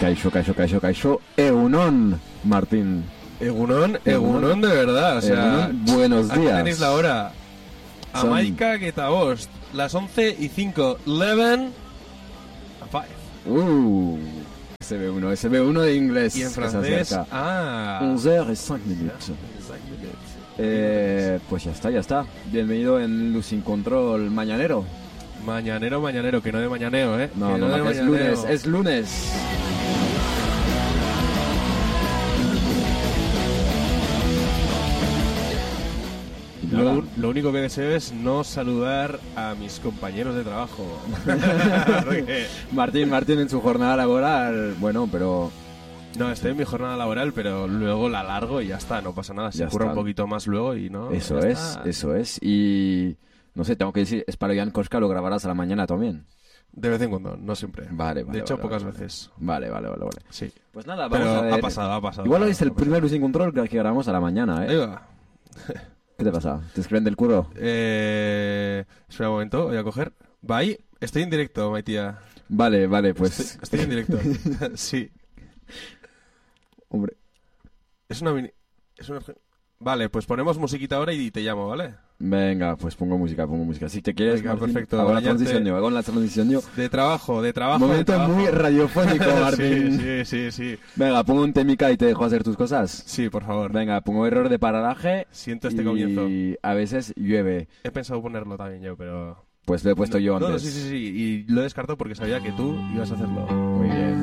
Kaixo, Egunon, Martín. Egunon de verdad, o sea, Egunon, buenos días. Aquí tenéis la hora. Amaika Getabost, las 11:05, 11:05. SB1 de inglés. Y en francés, 11h05. Pues ya está. Bienvenido en Lucin Control Mañanero. Mañanero, que no de mañaneo, ¿eh? No, es lunes. Lo único que deseo es no saludar a mis compañeros de trabajo. Martín en su jornada laboral, bueno, pero... No, estoy en mi jornada laboral, pero luego la largo y ya está, no pasa nada. Se curra un poquito más luego y no... Eso es. Y... No sé, tengo que decir, Espaloyan Koska lo grabarás a la mañana también. De vez en cuando, no siempre. Vale. De hecho, pocas veces. Vale. Sí. Pues nada, vamos pero a ver. Ha pasado. Igual hoy es el primer Lucin Control que grabamos a la mañana, ¿eh? Ahí va. ¿Qué te pasa? ¿Te escriben del curro? Espera un momento, voy a coger. Bye, estoy en directo, my tía. Vale, pues... Estoy en directo. Sí. Hombre. Es una... Vale, pues ponemos musiquita ahora y te llamo, ¿vale? Venga, pues pongo música. Si te quieres, venga, Martín, perfecto. hago la transición yo. De trabajo. Momento muy radiofónico, Martín. Sí. Venga, pongo un temica y te dejo hacer tus cosas. Sí, por favor. Venga, pongo error de paralaje. Siento este comienzo. Y a veces llueve. He pensado ponerlo también yo, pero... Pues lo he puesto yo antes. No, sí. Y lo he descartado porque sabía que tú ibas a hacerlo. Muy bien.